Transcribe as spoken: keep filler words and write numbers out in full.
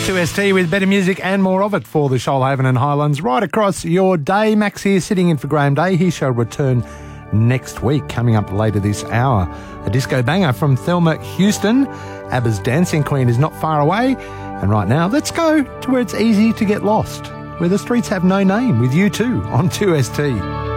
two S T with better music and more of it for the Shoalhaven and Highlands right across your day. Max here sitting in for Graham Day. He shall return next week. Coming up later this hour, a disco banger from Thelma Houston. ABBA's Dancing Queen is not far away. And right now, let's go to where it's easy to get lost, where the streets have no name, with U two on two S T.